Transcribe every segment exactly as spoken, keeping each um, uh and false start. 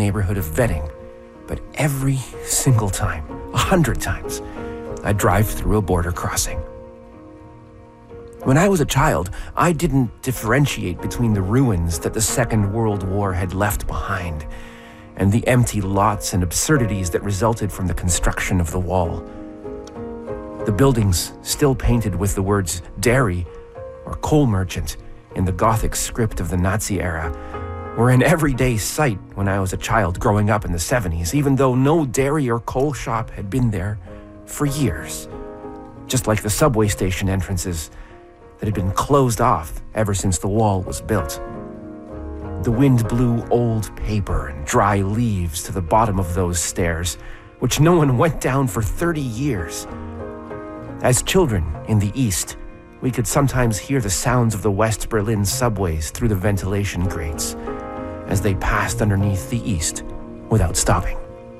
neighborhood of Wedding, but every single time, a hundred times, I'd drive through a border crossing. When I was a child, I didn't differentiate between the ruins that the Second World War had left behind and the empty lots and absurdities that resulted from the construction of the wall. The buildings, still painted with the words dairy or coal merchant in the Gothic script of the Nazi era, were an everyday sight when I was a child growing up in the seventies, even though no dairy or coal shop had been there for years. Just like the subway station entrances that had been closed off ever since the wall was built. The wind blew old paper and dry leaves to the bottom of those stairs, which no one went down for thirty years. As children in the East, we could sometimes hear the sounds of the West Berlin subways through the ventilation grates as they passed underneath the East without stopping.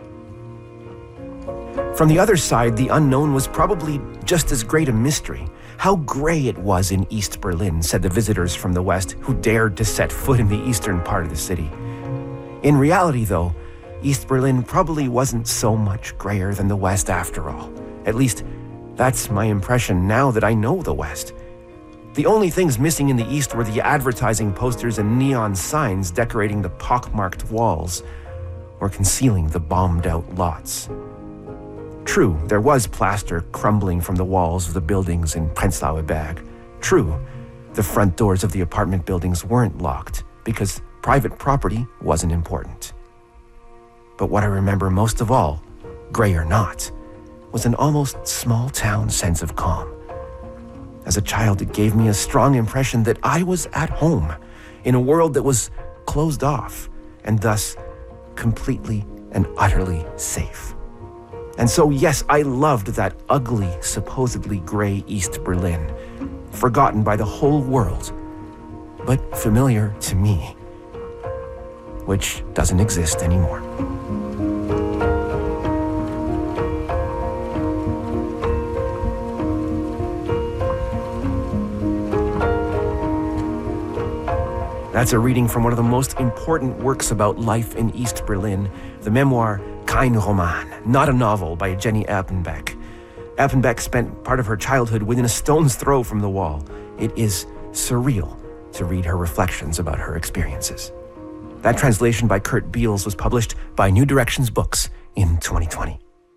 From the other side, the unknown was probably just as great a mystery. How gray it was in East Berlin, said the visitors from the West who dared to set foot in the eastern part of the city. In reality, though, East Berlin probably wasn't so much grayer than the West after all. At least, that's my impression now that I know the West. The only things missing in the East were the advertising posters and neon signs decorating the pockmarked walls or concealing the bombed-out lots. True, there was plaster crumbling from the walls of the buildings in Prenzlauer Berg. True, the front doors of the apartment buildings weren't locked because private property wasn't important. But what I remember most of all, gray or not, was an almost small-town sense of calm. As a child, it gave me a strong impression that I was at home in a world that was closed off and thus completely and utterly safe. And so, yes, I loved that ugly, supposedly gray East Berlin, forgotten by the whole world, but familiar to me, which doesn't exist anymore. That's a reading from one of the most important works about life in East Berlin, the memoir Kein Roman, Not a Novel by Jenny Erpenbeck. Erpenbeck spent part of her childhood within a stone's throw from the wall. It is surreal to read her reflections about her experiences. That translation by Kurt Beals was published by New Directions Books in twenty twenty.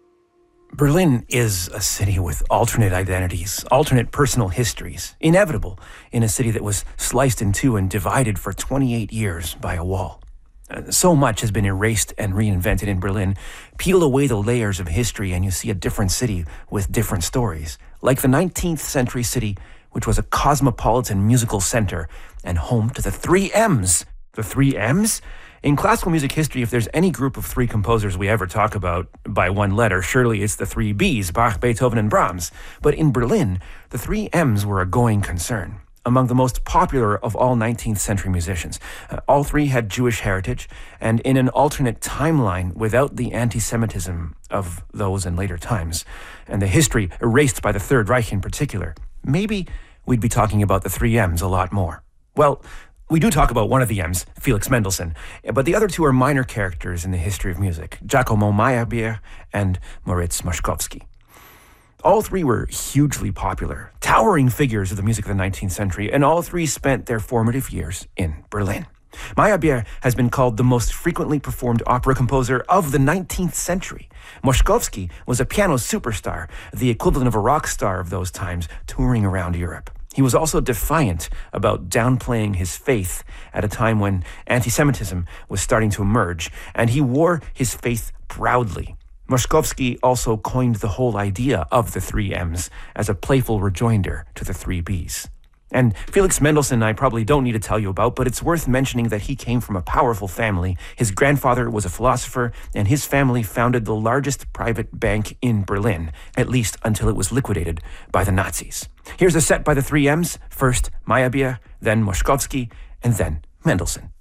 Berlin is a city with alternate identities, alternate personal histories, inevitable in a city that was sliced in two and divided for twenty-eight years by a wall. Uh, so much has been erased and reinvented in Berlin. Peel away the layers of history and you see a different city with different stories, like the nineteenth century city, which was a cosmopolitan musical center and home to the three M's. The three M's? In classical music history, if there's any group of three composers we ever talk about by one letter, surely it's the three B's, Bach, Beethoven, and Brahms. But in Berlin, the three M's were a going concern. Among the most popular of all nineteenth century musicians. Uh, all three had Jewish heritage, and in an alternate timeline without the anti-Semitism of those in later times, and the history erased by the Third Reich in particular, maybe we'd be talking about the three M's a lot more. Well, we do talk about one of the M's, Felix Mendelssohn, but the other two are minor characters in the history of music, Giacomo Meyerbeer and Moritz Moszkowski. All three were hugely popular, towering figures of the music of the nineteenth century, and all three spent their formative years in Berlin. Meyerbeer has been called the most frequently performed opera composer of the nineteenth century. Moszkowski was a piano superstar, the equivalent of a rock star of those times, touring around Europe. He was also defiant about downplaying his faith at a time when anti-Semitism was starting to emerge, and he wore his faith proudly. Moszkowski also coined the whole idea of the three M's as a playful rejoinder to the three B's. And Felix Mendelssohn I probably don't need to tell you about, but it's worth mentioning that he came from a powerful family. His grandfather was a philosopher, and his family founded the largest private bank in Berlin, at least until it was liquidated by the Nazis. Here's a set by the three M's, first Meyerbeer, then Moszkowski, and then Mendelssohn.